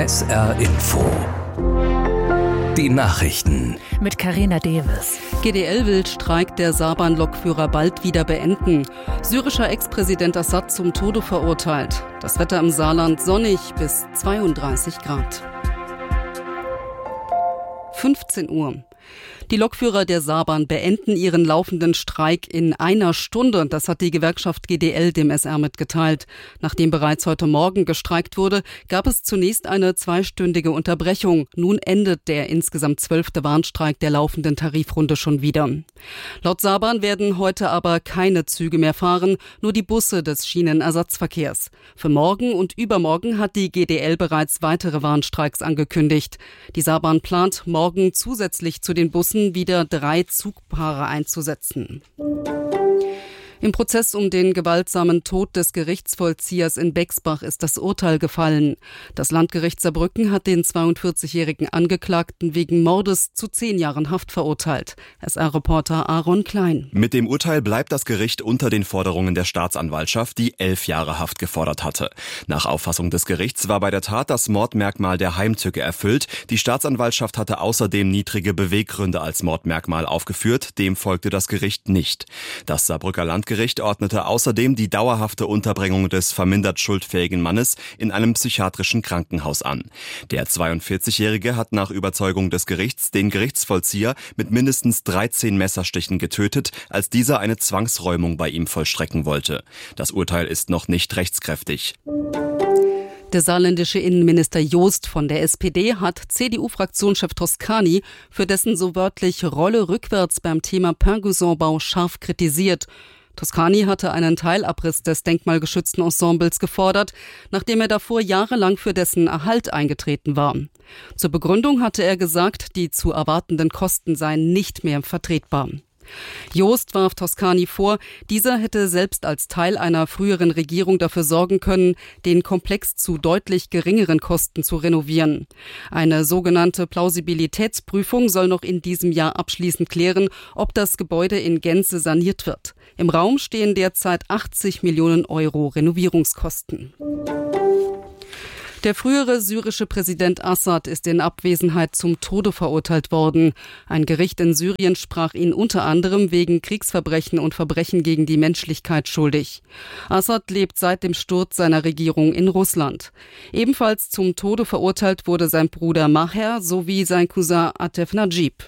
SR Info. Die Nachrichten. Mit Carina Davis. GDL will Streik der Saban-Lokführer bald wieder beenden. Syrischer Ex-Präsident Assad zum Tode verurteilt. Das Wetter im Saarland sonnig bis 32 Grad. 15 Uhr. Die Lokführer der Saban beenden ihren laufenden Streik in einer Stunde. Das hat die Gewerkschaft GDL dem SR mitgeteilt. Nachdem bereits heute Morgen gestreikt wurde, gab es zunächst eine 2-stündige Unterbrechung. Nun endet der insgesamt 12. Warnstreik der laufenden Tarifrunde schon wieder. Laut Saban werden heute aber keine Züge mehr fahren, nur die Busse des Schienenersatzverkehrs. Für morgen und übermorgen hat die GDL bereits weitere Warnstreiks angekündigt. Die Saban plant, morgen zusätzlich zu den Bussen wieder 3 Zugpaare einzusetzen. Im Prozess um den gewaltsamen Tod des Gerichtsvollziehers in Bexbach ist das Urteil gefallen. Das Landgericht Saarbrücken hat den 42-jährigen Angeklagten wegen Mordes zu 10 Jahren Haft verurteilt. SR-Reporter Aaron Klein. Mit dem Urteil bleibt das Gericht unter den Forderungen der Staatsanwaltschaft, die 11 Jahre Haft gefordert hatte. Nach Auffassung des Gerichts war bei der Tat das Mordmerkmal der Heimtücke erfüllt. Die Staatsanwaltschaft hatte außerdem niedrige Beweggründe als Mordmerkmal aufgeführt. Dem folgte das Gericht nicht. Das Saarbrücker Landgericht ordnete außerdem die dauerhafte Unterbringung des vermindert schuldfähigen Mannes in einem psychiatrischen Krankenhaus an. Der 42-Jährige hat nach Überzeugung des Gerichts den Gerichtsvollzieher mit mindestens 13 Messerstichen getötet, als dieser eine Zwangsräumung bei ihm vollstrecken wollte. Das Urteil ist noch nicht rechtskräftig. Der saarländische Innenminister Joost von der SPD hat CDU-Fraktionschef Toscani für dessen so wörtlich Rolle rückwärts beim Thema Pingouin-Bau scharf kritisiert. Toscani hatte einen Teilabriss des denkmalgeschützten Ensembles gefordert, nachdem er davor jahrelang für dessen Erhalt eingetreten war. Zur Begründung hatte er gesagt, die zu erwartenden Kosten seien nicht mehr vertretbar. Joost warf Toscani vor, dieser hätte selbst als Teil einer früheren Regierung dafür sorgen können, den Komplex zu deutlich geringeren Kosten zu renovieren. Eine sogenannte Plausibilitätsprüfung soll noch in diesem Jahr abschließend klären, ob das Gebäude in Gänze saniert wird. Im Raum stehen derzeit 80 Millionen Euro Renovierungskosten. Der frühere syrische Präsident Assad ist in Abwesenheit zum Tode verurteilt worden. Ein Gericht in Syrien sprach ihn unter anderem wegen Kriegsverbrechen und Verbrechen gegen die Menschlichkeit schuldig. Assad lebt seit dem Sturz seiner Regierung in Russland. Ebenfalls zum Tode verurteilt wurde sein Bruder Maher sowie sein Cousin Atef Najib.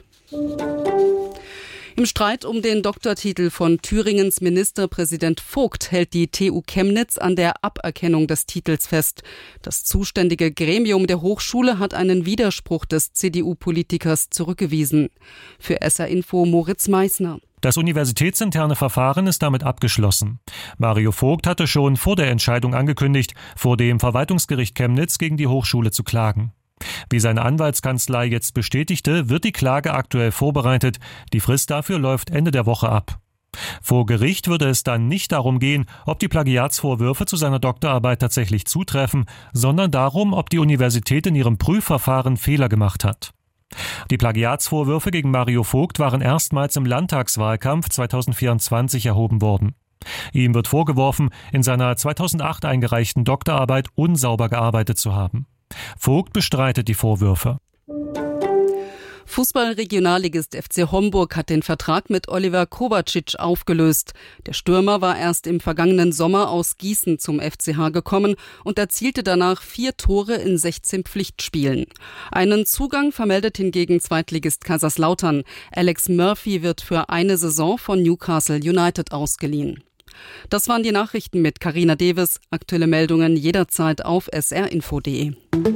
Im Streit um den Doktortitel von Thüringens Ministerpräsident Vogt hält die TU Chemnitz an der Aberkennung des Titels fest. Das zuständige Gremium der Hochschule hat einen Widerspruch des CDU-Politikers zurückgewiesen. Für SR Info Moritz Meissner. Das universitätsinterne Verfahren ist damit abgeschlossen. Mario Vogt hatte schon vor der Entscheidung angekündigt, vor dem Verwaltungsgericht Chemnitz gegen die Hochschule zu klagen. Wie seine Anwaltskanzlei jetzt bestätigte, wird die Klage aktuell vorbereitet. Die Frist dafür läuft Ende der Woche ab. Vor Gericht würde es dann nicht darum gehen, ob die Plagiatsvorwürfe zu seiner Doktorarbeit tatsächlich zutreffen, sondern darum, ob die Universität in ihrem Prüfverfahren Fehler gemacht hat. Die Plagiatsvorwürfe gegen Mario Vogt waren erstmals im Landtagswahlkampf 2024 erhoben worden. Ihm wird vorgeworfen, in seiner 2008 eingereichten Doktorarbeit unsauber gearbeitet zu haben. Vogt bestreitet die Vorwürfe. Fußball-Regionalligist FC Homburg hat den Vertrag mit Oliver Kovacic aufgelöst. Der Stürmer war erst im vergangenen Sommer aus Gießen zum FCH gekommen und erzielte danach 4 Tore in 16 Pflichtspielen. Einen Zugang vermeldet hingegen Zweitligist Kaiserslautern. Alex Murphy wird für eine Saison von Newcastle United ausgeliehen. Das waren die Nachrichten mit Carina Davis. Aktuelle Meldungen jederzeit auf srinfo.de.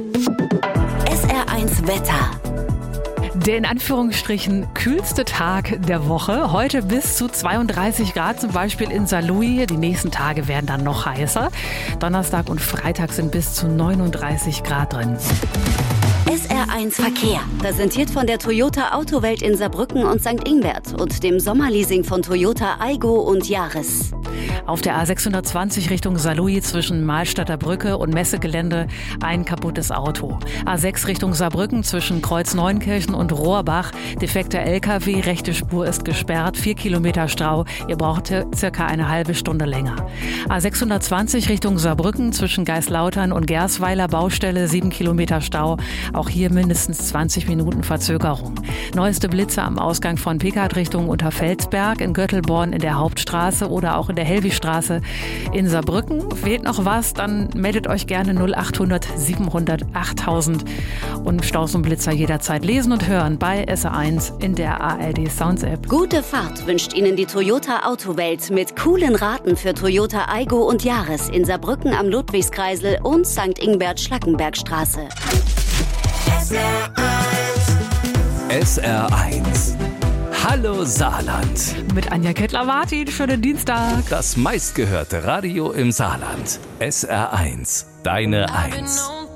SR1 Wetter. Der in Anführungsstrichen kühlste Tag der Woche. Heute bis zu 32 Grad, zum Beispiel in Saarlouis. Die nächsten Tage werden dann noch heißer. Donnerstag und Freitag sind bis zu 39 Grad drin. SR1 Verkehr. Präsentiert von der Toyota Autowelt in Saarbrücken und St. Ingbert und dem Sommerleasing von Toyota Aygo und Yaris. Auf der A620 Richtung Saarlouis zwischen Mahlstadter Brücke und Messegelände ein kaputtes Auto. A6 Richtung Saarbrücken zwischen Kreuz-Neunkirchen und Rohrbach. Defekter LKW, rechte Spur ist gesperrt, 4 Kilometer Stau. Ihr braucht circa eine halbe Stunde länger. A620 Richtung Saarbrücken zwischen Geislautern und Gersweiler Baustelle, 7 Kilometer Stau. Auch hier mindestens 20 Minuten Verzögerung. Neueste Blitze am Ausgang von Pickard Richtung Unterfelsberg, in Göttelborn in der Hauptstraße oder auch in der Hellwigstraße in Saarbrücken. Fehlt noch was, dann meldet euch gerne 0800 700 8000 und Staus und Blitzer jederzeit lesen und hören bei SR1 in der ARD Sounds App. Gute Fahrt wünscht Ihnen die Toyota Autowelt mit coolen Raten für Toyota Aygo und Yaris in Saarbrücken am Ludwigskreisel und St. Ingbert-Schlackenbergstraße. SR1. Hallo Saarland. Mit Anja Kettler-Martin, schönen Dienstag. Das meistgehörte Radio im Saarland. SR1. Deine 1.